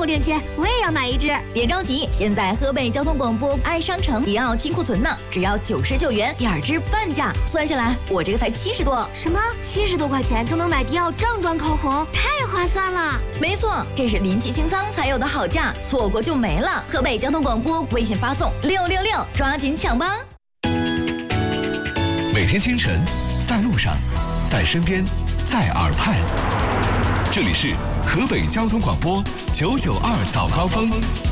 链接，我也要买一只。 别着急，现在河北交通广播爱商城迪奥清库存呢，只要99元，2只半价，算下来我这个才70多。 什么？70多块钱就能买迪奥正装口红，太划算了！ 没错，这是临期清仓才有的好价，错过就没了。河北交通广播微信发送666，抓紧抢吧！ 每天清晨，在路上，在身边，在耳畔，这里是河北交通广播992早高峰。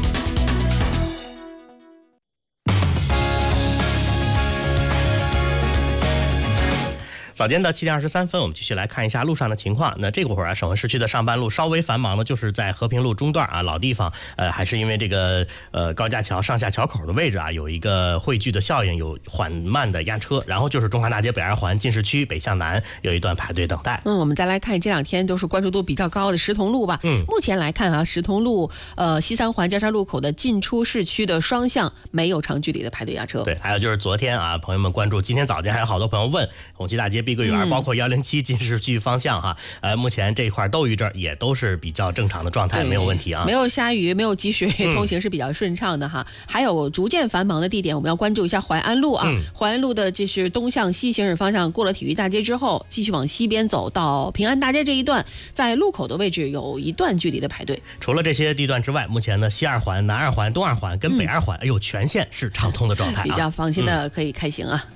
早间的7点23分，我们继续来看一下路上的情况。那这会儿啊，省会市区的上班路稍微繁忙的，就是在和平路中段啊，老地方，还是因为这个高架桥上下桥口的位置啊，有一个汇聚的效应，有缓慢的压车。然后就是中华大街北2环进市区北向南有一段排队等待。 我们再来看这2天都是关注度比较高的石桐路吧。目前来看啊，石桐路西3环交叉路口的进出市区的双向没有长距离的排队压车。 对，还有就是昨天啊，朋友们关注，今天早间还有好多朋友问红旗大街碧桂园，包括107进市区方向哈，目前这块斗鱼这儿也都是比较正常的状态，没有问题啊， 没有下雨，没有积水，通行是比较顺畅的哈。还有逐渐繁忙的地点，我们要关注一下淮安路啊。淮安路的这是东向西行驶方向，过了体育大街之后，继续往西边走到平安大街这一段，在路口的位置有一段距离的排队。 除了这些地段之外，目前呢西2环、南2环、东2环跟北2环，全线是畅通的状态， 比较放心的可以开行啊。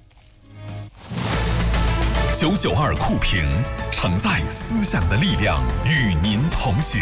992酷评，承载思想的力量，与您同行。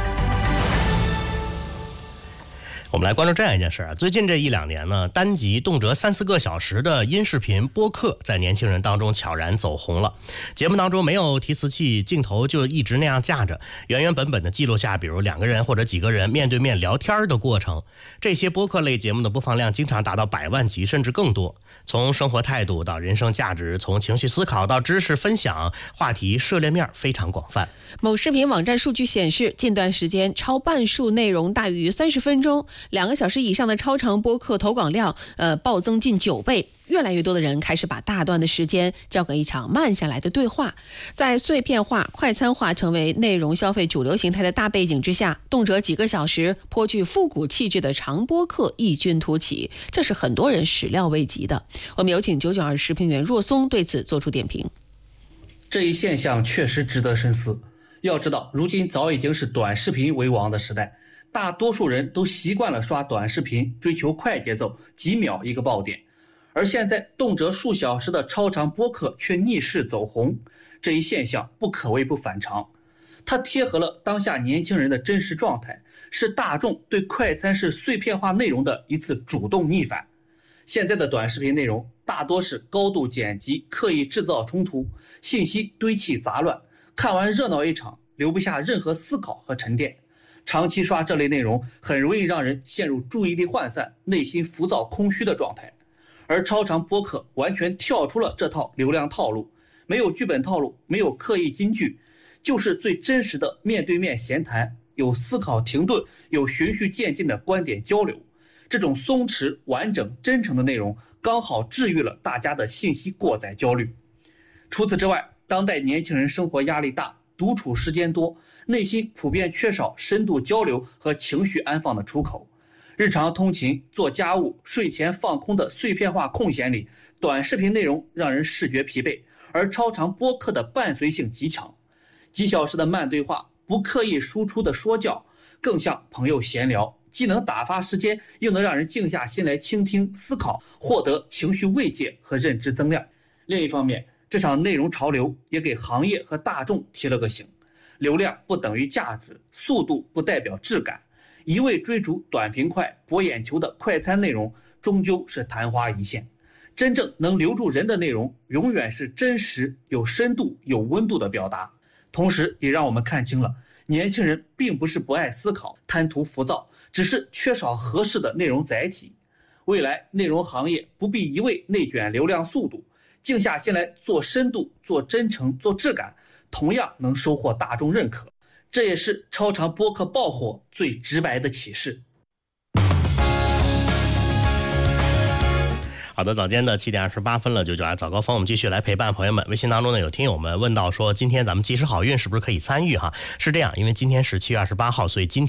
我们来关注这样一件事啊，最近这1-2年呢，单集动辄3-4个小时的音视频播客在年轻人当中悄然走红了。节目当中没有提词器，镜头就一直那样架着，原原本本的记录下比如2个人或者几个人面对面聊天的过程。这些播客类节目的播放量经常达到100万级甚至更多，从生活态度到人生价值，从情绪思考到知识分享，话题涉猎面非常广泛。 某视频网站数据显示，近段时间超半数内容大于30分钟，2个小时以上的超长播客投广量暴增近9倍。越来越多的人开始把大段的时间交给一场慢下来的对话。在碎片化、快餐化成为内容消费主流形态的大背景之下，动辄几个小时、颇具复古气质的长播客异军突起，这是很多人始料未及的。我们有请992时评员若松对此做出点评。 这一现象确实值得深思。要知道，如今早已经是短视频为王的时代，大多数人都习惯了刷短视频，追求快节奏，几秒一个爆点。而现在动辄数小时的超长播客却逆势走红，这一现象不可谓不反常。它贴合了当下年轻人的真实状态，是大众对快餐式碎片化内容的一次主动逆反。现在的短视频内容大多是高度剪辑，刻意制造冲突，信息堆砌杂乱，看完热闹一场，留不下任何思考和沉淀。长期刷这类内容很容易让人陷入注意力涣散、内心浮躁空虚的状态。而超长播客完全跳出了这套流量套路，没有剧本套路，没有刻意金句，就是最真实的面对面闲谈，有思考停顿，有循序渐进的观点交流。这种松弛、完整、真诚的内容刚好治愈了大家的信息过载焦虑。除此之外，当代年轻人生活压力大，独处时间多，内心普遍缺少深度交流和情绪安放的出口。日常通勤、做家务、睡前放空的碎片化空闲里，短视频内容让人视觉疲惫，而超长播客的伴随性极强。几小时的慢对话，不刻意输出的说教，更像朋友闲聊，既能打发时间，又能让人静下心来倾听、思考，获得情绪慰藉和认知增量。另一方面，这场内容潮流也给行业和大众提了个醒：流量不等于价值，速度不代表质感。一味追逐短平快、博眼球的快餐内容，终究是昙花一现。真正能留住人的内容，永远是真实、有深度、有温度的表达。同时，也让我们看清了，年轻人并不是不爱思考、贪图浮躁，只是缺少合适的内容载体。未来内容行业不必一味内卷流量速度，静下心来做深度、做真诚、做质感，同样能收获大众认可。这也是超长播客爆火最直白的启示。 好的，早间的7点28分了，992早高峰，我们继续来陪伴朋友们。微信当中呢，有听友们问到说，今天咱们及时好运是不是可以参与哈？是这样，因为今天是7月28号，所以今天